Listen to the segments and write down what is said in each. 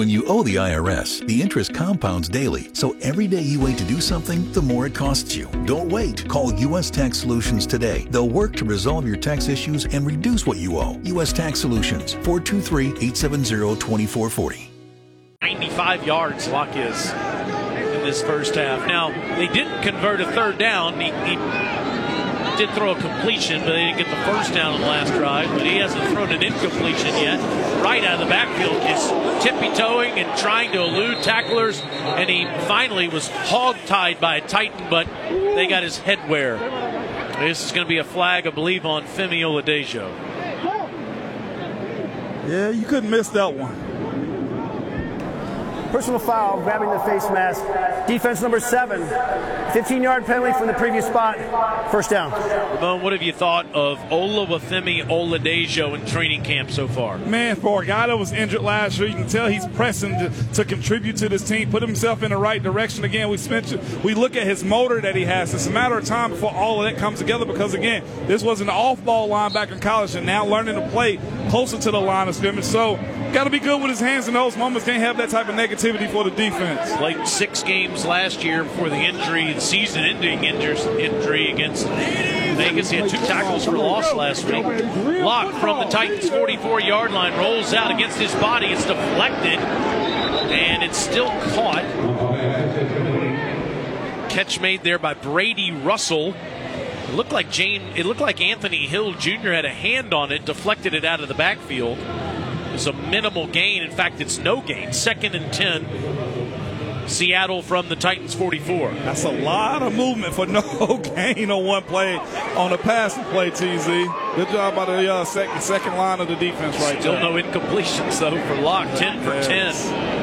When you owe the IRS, the interest compounds daily, so every day you wait to do something, the more it costs you. Don't wait. Call U.S. Tax Solutions today. They'll work to resolve your tax issues and reduce what you owe. U.S. Tax Solutions, 423-870-2440. 95 yards Locke is in this first half. Now, they didn't convert a third down. He did throw a completion, but they didn't get the first down on the last drive. But he hasn't thrown an incompletion yet. Right out of the backfield, is tippy-toeing and trying to elude tacklers, and he finally was hog-tied by a Titan, but they got his head wear. This is going to be a flag, I believe, on Femi Oladejo. Yeah, you couldn't miss that one. Personal foul, grabbing the face mask. Defense number 7. 15-yard penalty from the previous spot. First down. Ramon, what have you thought of Oluwafemi Oladejo in training camp so far? Man, for a guy that was injured last year, you can tell he's pressing to contribute to this team, put himself in the right direction. Again, we look at his motor that he has. It's a matter of time before all of that comes together because, again, this was an off-ball linebacker in college and now learning to play closer to the line of scrimmage. So, got to be good with his hands in those moments. Can't have that type of negativity for the defense. Played 6 games last year before the injury, the season-ending injury against Vegas. He had 2 tackles for loss last week. Locke from the Titans' 44-yard line rolls out against his body. It's deflected, and it's still caught. Catch made there by Brady Russell. It looked like Anthony Hill Jr. had a hand on it, deflected it out of the backfield. It's a minimal gain. In fact, it's no gain. 2nd and 10. Seattle from the Titans' 44. That's a lot of movement for no gain on one play on a passing play, TZ. Good job by the second line of the defense right Still there. no incompletions, though, for Locke. 10 for 10.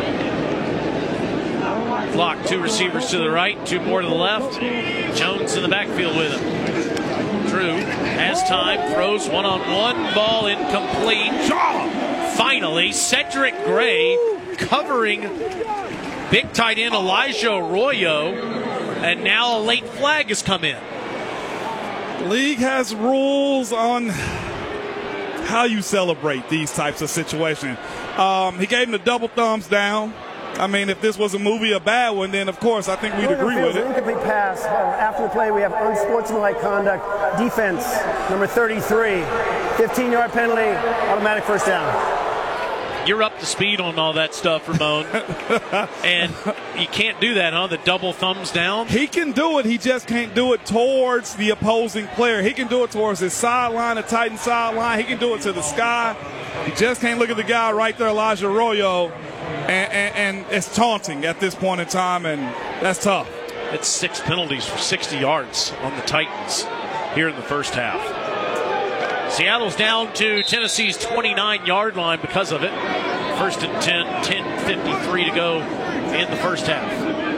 Locke, 2 receivers to the right, 2 more to the left. Jones in the backfield with him. Drew has time, throws one-on-one, ball incomplete. Finally, Cedric Gray covering big tight end Elijah Arroyo, and now a late flag has come in. The league has rules on how you celebrate these types of situations. He gave him the double thumbs down. I mean, if this was a movie, a bad one, then of course I think we'd agree with it. Incomplete pass. After the play, we have unsportsmanlike conduct. Defense number 33. 15-yard penalty. Automatic first down. You're up to speed on all that stuff, Ramon. And you can't do that, huh? The double thumbs down? He can do it. He just can't do it towards the opposing player. He can do it towards his sideline, the Titan sideline. He can do it to the sky. He just can't look at the guy right there, Elijah Arroyo, and it's taunting at this point in time, and that's tough. It's 6 penalties for 60 yards on the Titans here in the first half. Seattle's down to Tennessee's 29-yard line because of it. 1st and 10, 10:53 to go in the first half.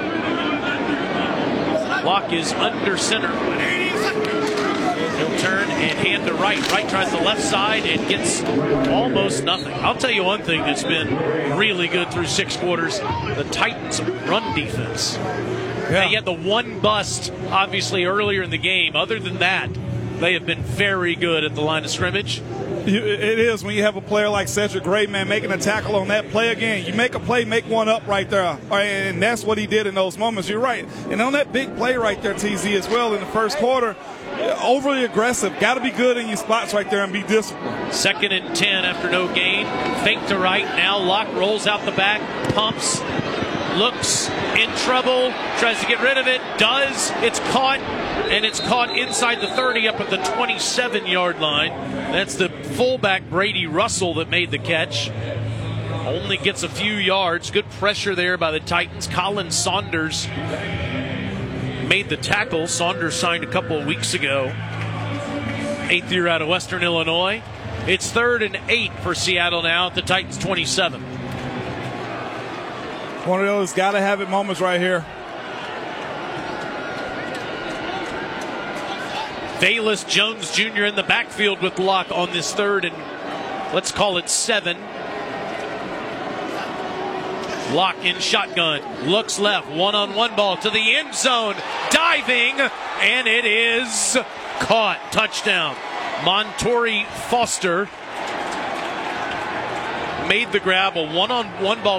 Locke is under center. He'll turn and hand to right. Right tries the left side and gets almost nothing. I'll tell you one thing that's been really good through 6 quarters, the Titans' run defense. Yeah. They had the one bust, obviously, earlier in the game. Other than that, they have been very good at the line of scrimmage. It is when you have a player like Cedric Gray, man, making a tackle on that play again. You make a play, make one up right there. And that's what he did in those moments. You're right. And on that big play right there, TZ, as well, in the first quarter, overly aggressive. Got to be good in your spots right there and be disciplined. 2nd and 10 after no gain. Fake to right. Now Locke rolls out the back, pumps, looks in trouble, tries to get rid of it, does. It's caught, and it's caught inside the 30 up at the 27-yard line. That's the fullback Brady Russell that made the catch. Only gets a few yards. Good pressure there by the Titans. Colin Saunders made the tackle. Saunders signed a couple of weeks ago. 8th year out of Western Illinois. It's 3rd and 8 for Seattle now at the Titans' 27. One of those got-to-have-it moments right here. Velus Jones Jr. in the backfield with Locke on this 3rd and, let's call it 7. Locke in shotgun, looks left, one-on-one ball to the end zone, diving, and it is caught. Touchdown. Montori Foster made the grab, a one-on-one ball